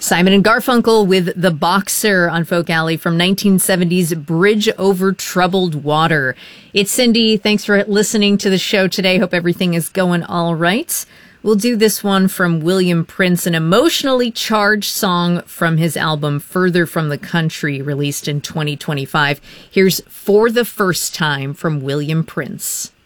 Simon and Garfunkel with The Boxer on Folk Alley from 1970's Bridge Over Troubled Water. It's Cindy. Thanks for listening to the show today. Hope everything is going all right. We'll do this one from William Prince, an emotionally charged song from his album Further from the Country, released in 2025. Here's For the First Time from William Prince.